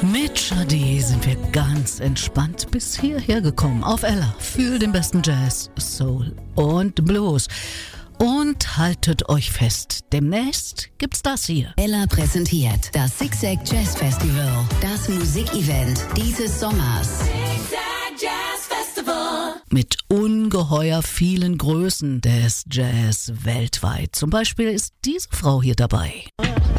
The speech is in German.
Mit Shadi sind wir ganz entspannt bis hierher gekommen auf Ella für den besten Jazz, Soul und Blues. Und haltet euch fest, demnächst gibt's das hier. Ella präsentiert das Zigzag Jazz Festival, das Musikevent dieses Sommers. Zigzag Jazz Festival. Mit ungeheuer vielen Größen des Jazz weltweit. Zum Beispiel ist diese Frau hier dabei.